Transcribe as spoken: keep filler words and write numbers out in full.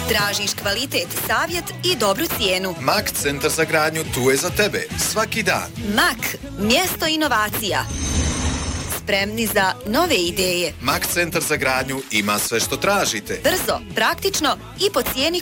Tražiš kvalitet, savjet i dobru cijenu. Mak Centar za gradnju tu je za tebe. Svaki dan. Mak, mjesto inovacija. Spremni za nove ideje. Mak Centar za gradnju ima sve što tražite. Brzo, praktično i po cijeni